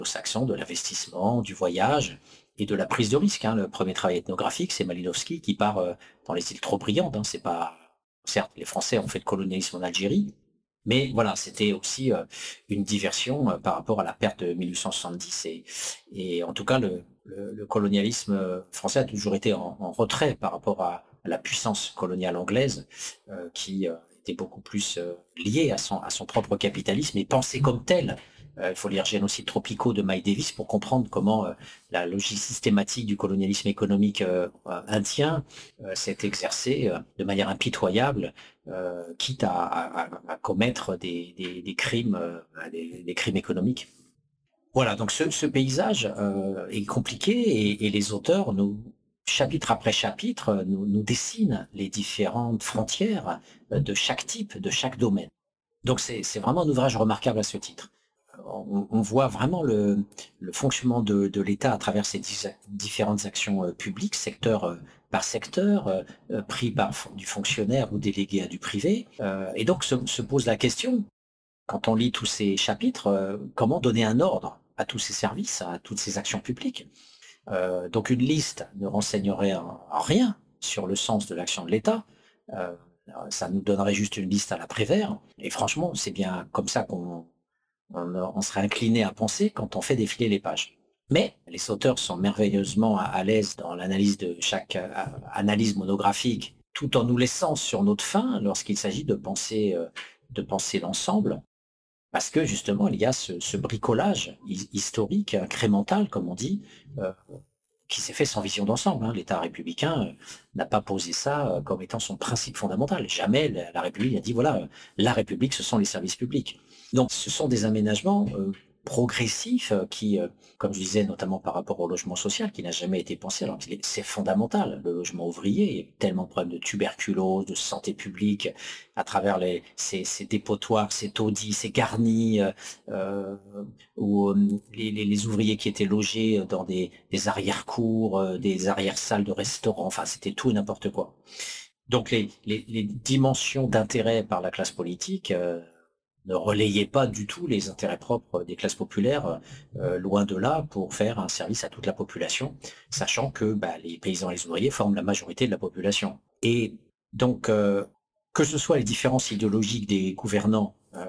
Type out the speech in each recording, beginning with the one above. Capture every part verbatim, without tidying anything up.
anglo-saxon, de l'investissement, du voyage et de la prise de risque, hein. Le premier travail ethnographique, c'est Malinowski qui part, heu, dans les îles Trobriand, hein. C'est pas certes, les Français ont fait le colonialisme en Algérie, mais voilà, c'était aussi, heu, une diversion, heu, par rapport à la perte de mille huit cent soixante-dix et et en tout cas le le le colonialisme, heu, français a toujours été en en retrait par rapport à à la puissance coloniale anglaise, heu, qui, heu, était beaucoup plus, heu, liée à son à son propre capitalisme et pensée comme tel. Heu, il faut lire Génocides tropicaux de Miles Davis pour comprendre comment, heu, la logique systématique du colonialisme économique, heu, indien, heu, s'est exercée, heu, de manière impitoyable, heu, quitte à à à à commettre des des des crimes, heu, bah, des des crimes économiques. Voilà, donc ce ce paysage, heu, est compliqué et et les auteurs nous chapitre après chapitre, heu, nous nous dessinent les différentes frontières, heu, de chaque type, de chaque domaine. Donc c'est c'est vraiment un ouvrage remarquable à ce titre. On on voit vraiment le le fonctionnement de de l'État à travers ces disa différentes actions, heu, publiques, secteur, heu, par secteur, heu heu, pris par fon du fonctionnaire ou délégué à du privé, heu et donc se se pose la question, quand on lit tous ces chapitres, heu, comment donner un ordre à tous ces services, à toutes ces actions publiques? Heu, donc une liste ne renseignerait en en rien sur le sens de l'action de l'État. Heu, ça nous donnerait juste une liste à la Prévert et franchement, c'est bien comme ça qu'on on on serait incliné à penser quand on fait défiler les pages. Mais les auteurs sont merveilleusement à à l'aise dans l'analyse de chaque, heu, analyse monographique, tout en nous laissant sur notre faim lorsqu'il s'agit de penser, heu, de penser l'ensemble. Parce que justement, il y a ce ce bricolage his historique, incrémental comme on dit, heu, qui s'est fait sans vision d'ensemble, hein. L'État républicain, heu, n'a pas posé ça, heu, comme étant son principe fondamental. Jamais la la République a dit: «Voilà, heu, la République, ce sont les services publics». Donc ce sont des aménagements, heu, progressifs, heu, qui, heu, comme je disais, notamment par rapport au logement social qui n'a jamais été pensé alors qu'il est c'est fondamental, le logement ouvrier. Il y a eu tellement de problèmes de tuberculose, de santé publique à travers les ces ces dépotoirs, ces taudis, ces garnis, heu heu, où, hem, les les les ouvriers qui étaient logés, dans des des arrière-cours, heu, des arrière-salles de restaurants, enfin c'était tout et n'importe quoi. Donc les les les dimensions d'intérêt par la classe politique, heu, ne relayaient pas du tout les intérêts propres des classes populaires, heu, loin de là, pour faire un service à toute la population, sachant que, bah, les paysans et les ouvriers forment la majorité de la population et donc heu, que ce soit les différences idéologiques des gouvernants, heu,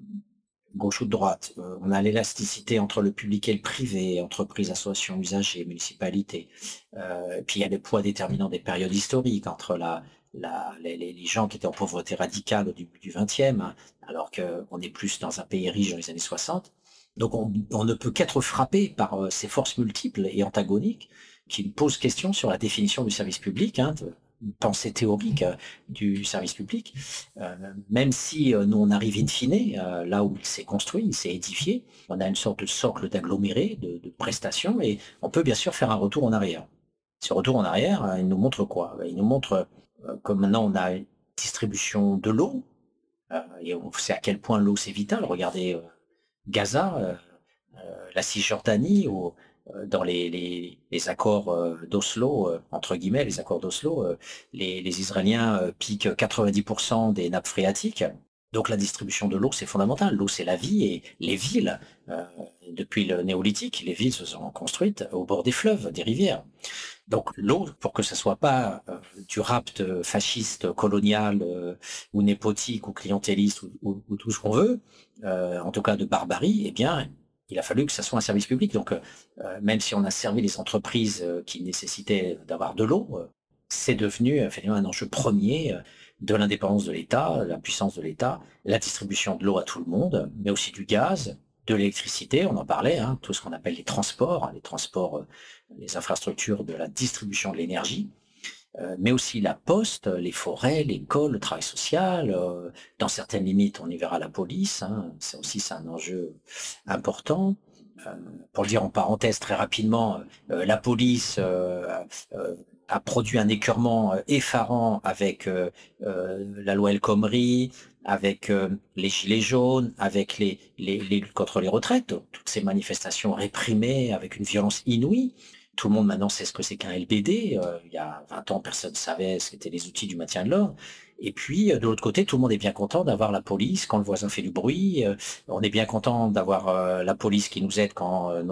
gauche ou de droite, heu, on a l'élasticité entre le public et le privé, entreprises, associations, usagers, municipalités. Heu, puis il y a le poids déterminant des périodes historiques entre la la les les les gens qui étaient en pauvreté radicale au début du vingtième, alors qu'on est plus dans un pays riche dans les années soixante. Donc on on ne peut qu'être frappé par, heu, ces forces multiples et antagoniques qui nous posent question sur la définition du service public, hein, de une pensée théorique, heu, du service public. Heu, même si, heu, nous on arrive in fine, heu, là où il s'est construit, il s'est édifié, on a une sorte de socle d'aggloméré de de prestations et on peut bien sûr faire un retour en arrière. Ce retour en arrière, heu, il nous montre quoi? Bah, il nous montre, heu, que maintenant on a une distribution de l'eau, heu et on sait à quel point l'eau c'est vital. Regardez, heu, Gaza, heu heu, la Cisjordanie ou heu, dans les les les accords, heu, d'Oslo, heu, entre guillemets, «les accords d'Oslo», heu, les les Israéliens, heu, piquent quatre-vingt-dix des nappes phréatiques. Donc la distribution de l'eau, c'est fondamental. L'eau, c'est la vie et les villes, heu, depuis le néolithique, les villes se sont construites au bord des fleuves, des rivières. Donc l'eau, pour que ça soit pas, heu, du rapt, heu, fasciste, colonial, heu, ou népotique ou clientéliste ou ou ou tout ce qu'on veut, heu, en tout cas de barbarie, eh bien, il a fallu que ça soit un service public. Donc, heu heu, même si on a servi les entreprises, heu, qui nécessitaient d'avoir de l'eau, heu, c'est devenu, heu, finalement un enjeu premier er de l'indépendance de l'État, la puissance de l'État, la distribution de l'eau à tout le monde, mais aussi du gaz, de l'électricité, on en parlait, hein, tout ce qu'on appelle les transports, hein, les transports, heu, les infrastructures de la distribution de l'énergie, heu, mais aussi la poste, les forêts, l'école, le travail social, heu, dans certaines limites, on y verra la police, hein, ça aussi c'est un enjeu important. Heu, pour le dire en parenthèse très rapidement, heu, la police, heu, heu, a produit un écœurement, heu, effarant avec, heu, heu, la loi El Khomri, avec, heu, les gilets jaunes, avec les les les luttes contre les retraites, toutes ces manifestations réprimées avec une violence inouïe. Tout le monde maintenant sait ce que c'est qu'un L B D, heu, il y a vingt ans, personne ne savait ce qu'étaient les outils du maintien de l'ordre et puis, heu, de l'autre côté, tout le monde est bien content d'avoir la police quand le voisin fait du bruit, heu, on est bien content d'avoir, heu, la police qui nous aide quand, heu,